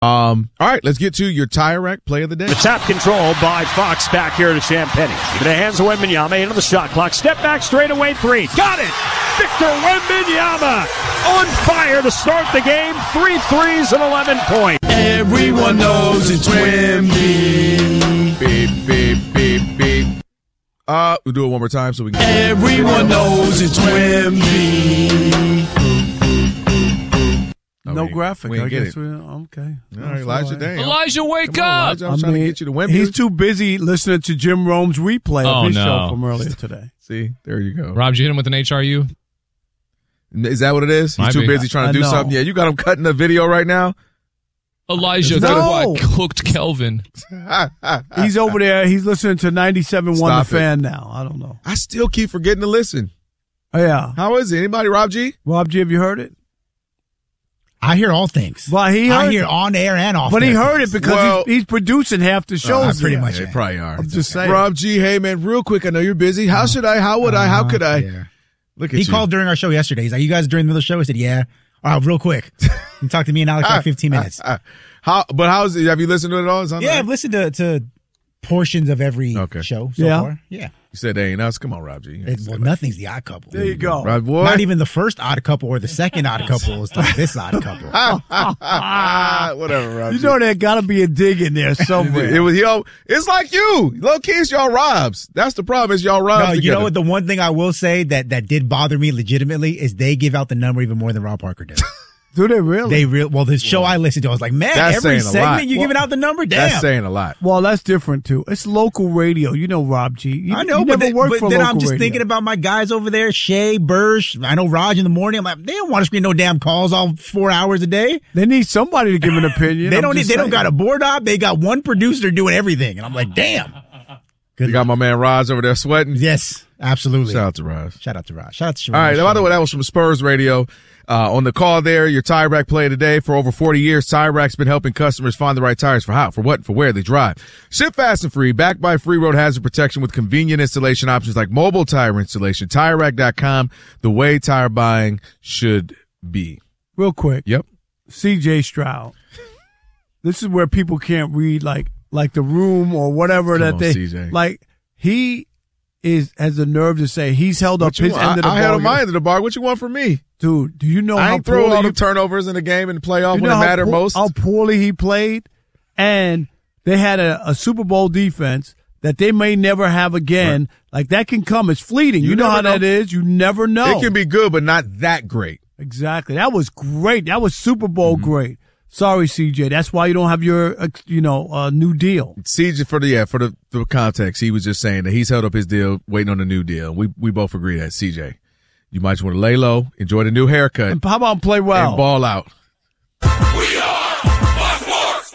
All right, let's get to your Tire Rack play of the day. The tap control by Fox back here to Champagny. Give it a hands to Wembanyama into the shot clock. Step back, straight away three. Got it! Victor Wembanyama on fire to start the game. 3 threes and 11 points. Everyone knows it's Wemby. Beep, beep, beep, beep. We'll do it one more time so we can. Everyone knows it's Wemby. No graphic. I guess okay. All right, Elijah, damn. Elijah, wake up! Elijah, I'm trying to get you to Wemby. He's too busy listening to Jim Rome's replay of his show from earlier today. See, there you go. Rob, you hit him with an HRU? Is that what it is? He's too busy trying to do something? Yeah, you got him cutting the video right now? Elijah, cooked Kelvin. He's over there. He's listening to 97.1 Stop The Fan now. I don't know. I still keep forgetting to listen. Oh, yeah. How is it? Anybody, Rob G? Rob G, have you heard it? I hear all things. Well, I hear on air and off. But he heard it because he's producing half the shows. Pretty much. They probably are. I'm just saying. Rob G, hey man, real quick. I know you're busy. How should I? How would I? How could I? Yeah. Look at He you. called during our show yesterday. He's like, "You guys during the show?" I said, "Yeah." All right, real quick. You talk to me and Alex for 15 minutes. How's it? Have you listened to it all? Yeah, I've listened to portions of every show so far. Yeah. You said they ain't us. Come on, Rob G. Well, nothing's the Odd Couple. There you go. Rob, boy. Not even the first Odd Couple or the second Odd Couple is like this Odd Couple. Whatever, Rob You G. know there got to be a dig in there somewhere. It's like you. Low key, it's y'all Robs. That's the problem. Is y'all Robs No, together. you know what? The one thing I will say that did bother me legitimately is they give out the number even more than Rob Parker did. Do they really? Well, the show I listened to, I was like, man, That's every saying a lot. segment you giving out the number? Damn. That's saying a lot. Well, that's different, too. It's local radio. You know Rob G. I know, you but never worked for then local I'm just radio. thinking about my guys over there, Shay, Bursch. I know Raj in the morning. I'm like, they don't want to screen no damn calls all 4 hours a day. They need somebody to give an opinion. They don't got a board op. They got one producer doing everything. And I'm like, damn. You got my man Raj over there sweating. Yes, absolutely. Shout out to Raj. Shout out to Raj. Shout out to Shereen. All right. By the way, that was from Spurs Radio. On the call there, your Tire Rack play today. For over 40 years, Tire Rack's been helping customers find the right tires for how, for what, for where they drive. Ship fast and free, backed by free road hazard protection with convenient installation options like mobile tire installation. TireRack.com, the way tire buying should be. Real quick. Yep. C.J. Stroud. This is where people can't read like The Room or whatever Come that on, they CJ. like. He has the nerve to say he's held up his end of the I held ball. my end of the bar. What you want from me? Dude, do you know I how ain't throw poorly all the turnovers in the game in the playoff when it mattered most. How poorly he played, and they had a Super Bowl defense that they may never have again. Right. Like that can come. It's fleeting. You know how that is. You never know. It can be good, but not that great. Exactly. That was great. That was Super Bowl great. Sorry, CJ. That's why you don't have your, new deal. CJ, for the context, he was just saying that he's held up his deal, waiting on a new deal. We both agree that, CJ. You might just want to lay low, enjoy the new haircut. And how about play well? And ball out. We are Fox Sports.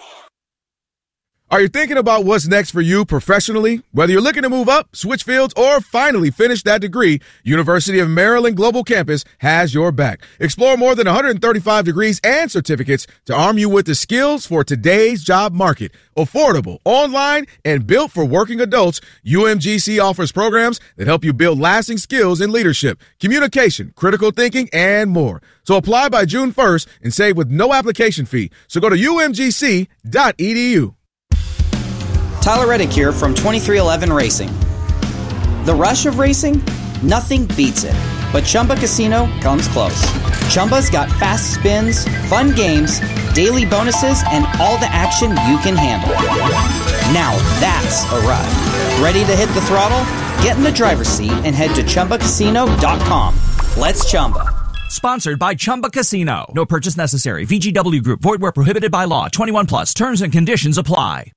Are you thinking about what's next for you professionally? Whether you're looking to move up, switch fields, or finally finish that degree, University of Maryland Global Campus has your back. Explore more than 135 degrees and certificates to arm you with the skills for today's job market. Affordable, online, and built for working adults, UMGC offers programs that help you build lasting skills in leadership, communication, critical thinking, and more. So apply by June 1st and save with no application fee. So go to umgc.edu. Tyler Reddick here from 2311 Racing. The rush of racing? Nothing beats it. But Chumba Casino comes close. Chumba's got fast spins, fun games, daily bonuses, and all the action you can handle. Now that's a ride. Ready to hit the throttle? Get in the driver's seat and head to ChumbaCasino.com. Let's Chumba. Sponsored by Chumba Casino. No purchase necessary. VGW Group. Void where prohibited by law. 21 plus. Terms and conditions apply.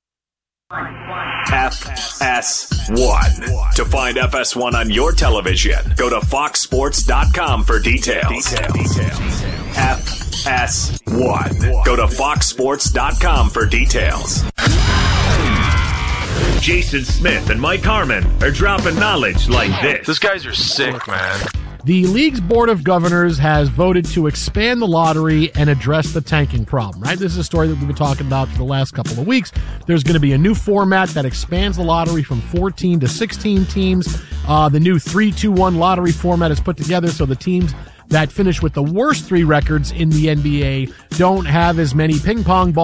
FS1. To find FS1 on your television, go to foxsports.com for details. FS1. Go to foxsports.com for details. Jason Smith and Mike Harmon are dropping knowledge like this. Those guys are sick, man. The league's board of governors has voted to expand the lottery and address the tanking problem, right? This is a story that we've been talking about for the last couple of weeks. There's going to be a new format that expands the lottery from 14 to 16 teams. The new 3-2-1 lottery format is put together so the teams that finish with the worst 3 records in the NBA don't have as many ping pong balls